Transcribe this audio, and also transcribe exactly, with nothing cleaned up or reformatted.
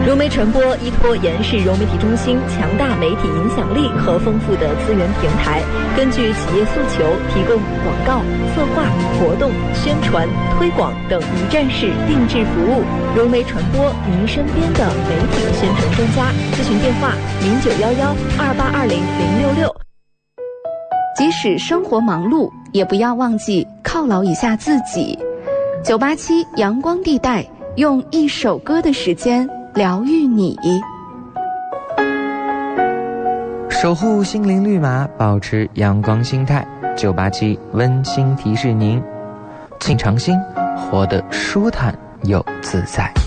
融媒传播依托延世融媒体中心强大媒体影响力和丰富的资源平台，根据企业诉求提供广告、策划、活动、宣传、推广等一站式定制服务。融媒传播，您身边的媒体宣传专家。咨询电话：零九幺幺二八二零零六六。 即使生活忙碌，也不要忘记犒劳一下自己。九八七阳光地带，用一首歌的时间疗愈你， 守护心灵绿码，保持阳光心态。九八七温馨提示您，请尝新，活得舒坦又自在。